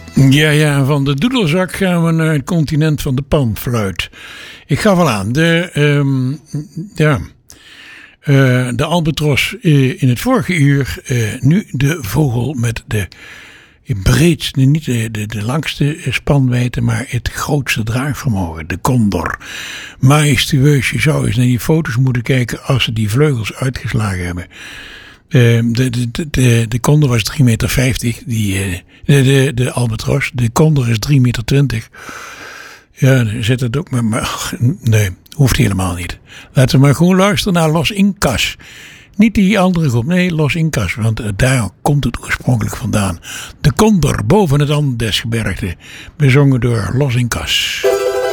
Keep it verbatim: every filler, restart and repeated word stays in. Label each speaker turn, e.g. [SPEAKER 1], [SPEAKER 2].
[SPEAKER 1] Ja, ja, van de doedelzak gaan we naar het continent van de panfluit. Ik ga wel aan. De, um, ja, uh, de albatros uh, in het vorige uur. Uh, nu de vogel met de breedste, niet de, de, de langste spanwijdte, maar het grootste draagvermogen. De condor. Majestueus, je zou eens naar die foto's moeten kijken als ze die vleugels uitgeslagen hebben. Uh, de, de, de, de condor was drie meter vijftig. Die, uh, de, de, de albatros. De condor is drie meter twintig. Ja, daar zit het ook maar. maar nee, hoeft helemaal niet. Laten we maar gewoon luisteren naar Los Incas. Niet die andere groep. Nee, Los Incas. Want uh, daar komt het oorspronkelijk vandaan. De condor boven het Andesgebergte. Bezongen door Los Incas.